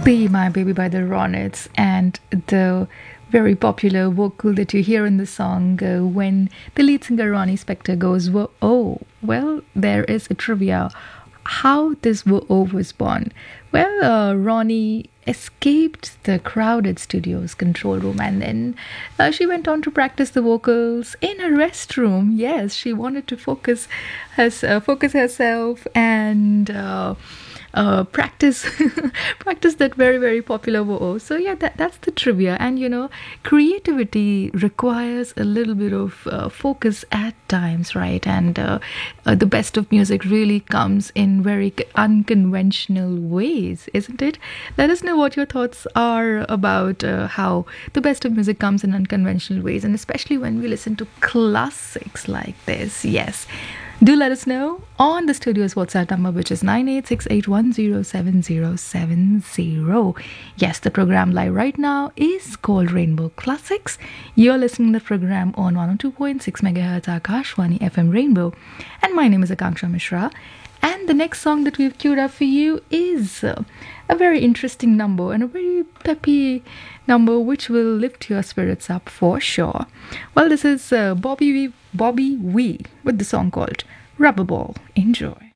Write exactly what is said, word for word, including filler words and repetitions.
Be My Baby by the Ronettes, and the very popular vocal that you hear in the song uh, when the lead singer Ronnie Spector goes, "Whoa, oh, well, there is a trivia how this Whoa was born." Well, uh, Ronnie escaped the crowded studio's control room, and then uh, she went on to practice the vocals in a restroom. Yes, she wanted to focus, has, uh, focus herself and uh, uh, practice practice that very very popular wo. So yeah, that, that's the trivia. And you know, creativity requires a little bit of uh, focus at times, right? And uh, uh, the best of music really comes in very unconventional ways, isn't it? Let us know what your thoughts are about uh, how the best of music comes in unconventional ways, and especially when we listen to classics like this. Yes, do let us know on the studio's WhatsApp number, which is nine eight six eight one zero seven zero seven zero. Yes, the program live right now is called Rainbow Classics. You're listening to the program on one oh two point six megahertz Akashwani F M Rainbow. And my name is Akanksha Mishra. And the next song that we've queued up for you is uh, a very interesting number and a very peppy number which will lift your spirits up for sure. Well, this is uh, Bobby Bobby Wee with the song called Rubber Ball. Enjoy.